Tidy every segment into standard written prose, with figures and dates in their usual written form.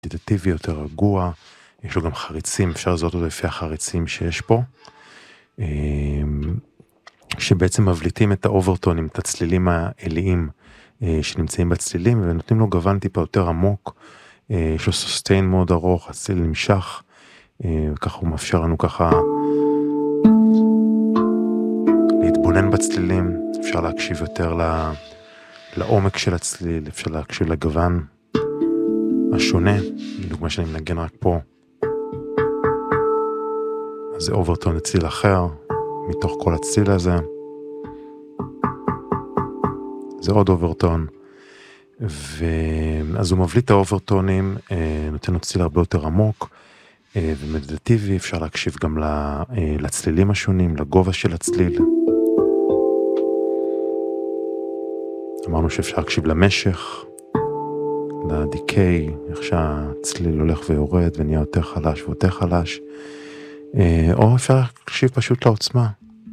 מדיטטיבי, יותר רגוע, יש לו גם חריצים, אפשר לזהות אותו לפי החריצים שיש פה, שבעצם מבליטים את האוברטונים, את הצלילים האליים שנמצאים בצלילים, ונותנים לו גוון טיפה יותר עמוק, יש לו סוסטיין מאוד ארוך, הצליל נמשך, וככה הוא מאפשר לנו ככה להתבונן בצלילים, אפשר להקשיב יותר לעומק של הצליל, אפשר להקשיב לגוון השונה, לדוגמה שאני מנגן רק פה, אז זה אוברטון לצליל אחר, מתוך כל הצליל הזה, זה עוד אוברטון, אז הוא מבליט את האוברטונים, נותן לו צליל הרבה יותר עמוק, ומדיטטיבי, אפשר להקשיב גם לצלילים השונים, לגובה של הצליל. אמרנו שאפשר להקשיב למשך, לדיקיי, איך שהצליל הולך ויורד ונהיה יותר חלש ויותר חלש, או אפשר להקשיב פשוט לעוצמה.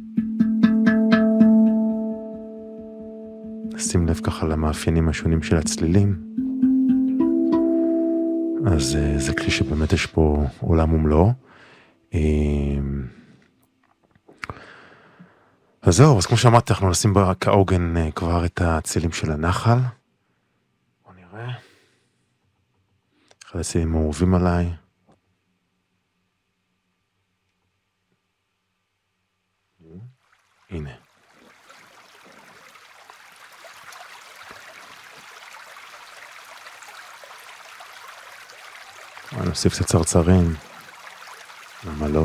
שים לב ככה למאפיינים השונים של הצלילים. אז זה כלי שבאמת יש פה עולם ומלואו. אז זהו, אז כמו שאמרתי, אנחנו נשים כעוגן כבר את הצלילים של הנחל. בוא נראה. אחד הצלילים אהובים עליי. הנה. נוסיף קצת צרצרים. למה לא?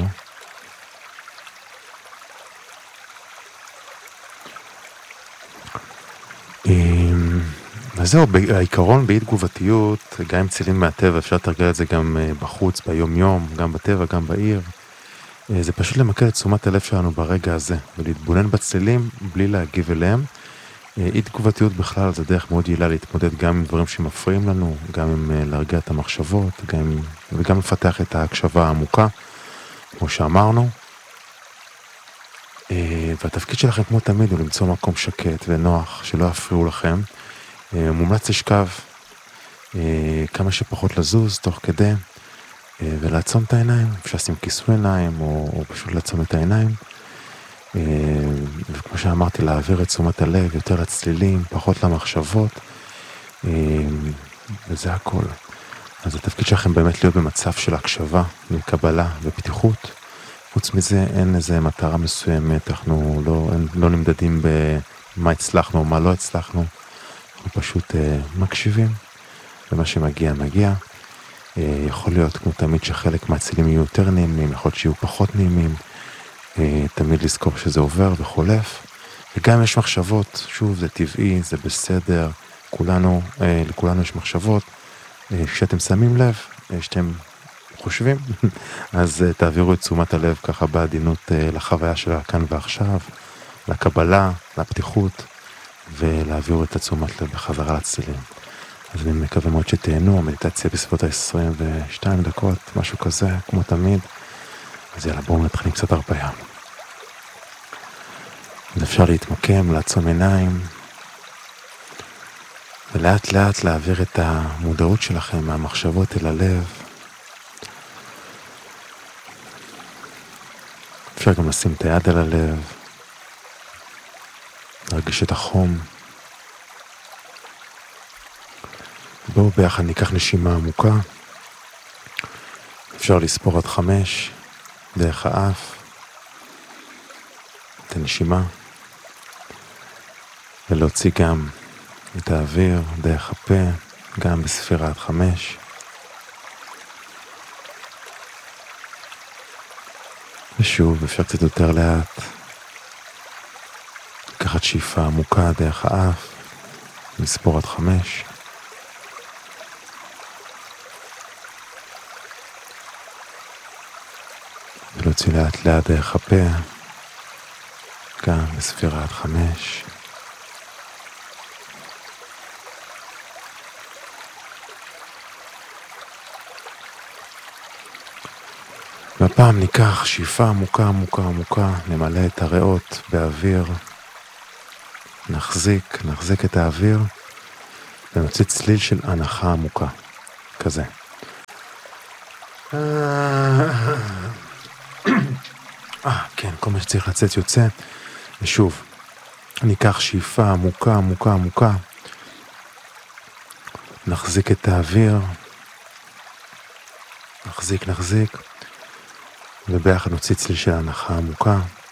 אז זהו, העיקרון באי תגובתיות, גם עם צלילים מהטבע, אפשר לתרגל את זה גם בחוץ, ביום יום, גם בטבע, גם בעיר. זה פשוט למקד את תשומת הלב שלנו ברגע הזה, ולהתבונן בצלילים בלי להגיב אליהם. אי תגובתיות בכלל זה דרך מאוד יעילה להתמודד גם עם דברים שמפריעים לנו, גם עם להרגיע את המחשבות, וגם לפתח את ההקשבה העמוקה, כמו שאמרנו. והתפקיד שלכם כמו תמיד הוא למצוא מקום שקט ונוח, שלא יפריעו לכם. מומלץ לשכב, כמה שפחות לזוז תוך כדי, ולעצום את העיניים, אפשר לשים כיסוי עיניים, או פשוט לעצום את העיניים. וכמו שאמרתי, להעביר את תשומת הלב יותר לצלילים, פחות למחשבות, וזה הכל. אז התפקיד שלכם באמת להיות במצב של הקשבה, לקבלה ופתיחות. חוץ מזה אין איזה מטרה מסוימת, אנחנו לא נמדדים במה הצלחנו או מה לא הצלחנו, אנחנו פשוט מקשיבים, ומה שמגיע מגיע. יכול להיות כמו תמיד שחלק מהצלילים יהיו יותר נעימים, יכול להיות שיהיו פחות נעימים, תמיד לזכור שזה עובר וחולף, וגם יש מחשבות, שוב זה טבעי, זה בסדר, לכולנו יש מחשבות, כשאתם שמים לב, שאתם חושבים, אז תעבירו את תשומת הלב ככה בעדינות לחוויה שלה כאן ועכשיו, לקבלה, לפתיחות, ולהעבירו את התשומת לב בחזרה לצלילים. אז אני מקווה מאוד שתהנו, המדיטציה בסביבות ה-22 דקות, משהו כזה, כמו תמיד. אז יאללה, בואו נתחיל קצת הרפאיה. אז אפשר להתמקם, לעצום עיניים, ולאט לאט להעביר את המודעות שלכם מהמחשבות אל הלב. אפשר גם לשים את היד על הלב, להרגיש את החום. בואו ביחד ניקח נשימה עמוקה. אפשר לספור עד 5 דרך האף, את הנשימה, ולהוציא גם את האוויר דרך הפה, גם בספירה עד 5. ושוב, אפשר קצת יותר לאט, לקחת שאיפה עמוקה דרך האף, לספור עד 5. ולהוציא לאט לאט דרך הפה, גם בספירה עד 5. והפעם ניקח שאיפה עמוקה עמוקה עמוקה, נמלא את הריאות באוויר, נחזיק את האוויר, ונוציא צליל של הנחה עמוקה, כזה. כן, כל מה שצריך לצאת יוצא. ושוב, ניקח שאיפה עמוקה, עמוקה, עמוקה. נחזיק את האוויר. נחזיק. וביחד נוציא צליל של הנחה עמוקה.